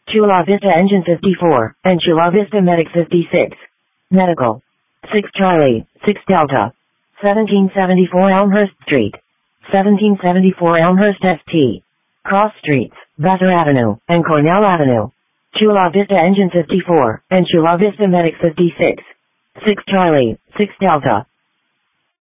Chula Vista Engine 54, and Chula Vista Medic 56. Medical. 6 Charlie, 6 Delta. 1774 Elmhurst Street. 1774 Elmhurst ST. Cross Streets, Vassar Avenue, and Cornell Avenue. Chula Vista Engine 54, and Chula Vista Medic 56. 6 Charlie, 6 Delta.